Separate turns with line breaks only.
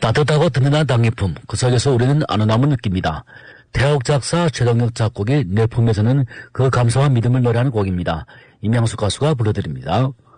따뜻하고 든든한 당일품, 그 속에서 우리는 안온함을 느낍니다. 태국 작사 최동혁 작곡의 내 품에서는 그 감사와 믿음을 노래하는 곡입니다. 임양숙 가수가 불러드립니다.